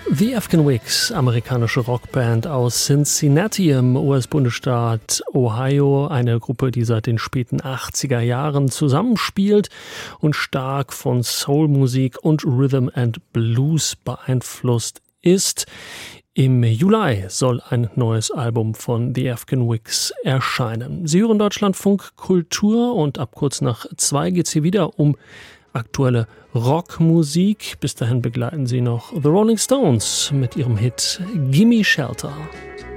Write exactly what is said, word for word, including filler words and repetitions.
The Afghan Wigs, amerikanische Rockband aus Cincinnati im U S-Bundesstaat Ohio, eine Gruppe, die seit den späten achtziger Jahren zusammenspielt und stark von Soulmusik und Rhythm and Blues beeinflusst ist. Im Juli soll ein neues Album von The Afghan Wigs erscheinen. Sie hören Deutschlandfunk Kultur und ab kurz nach zwei geht's hier wieder um aktuelle Rockmusik. Bis dahin begleiten Sie noch The Rolling Stones mit ihrem Hit Gimme Shelter.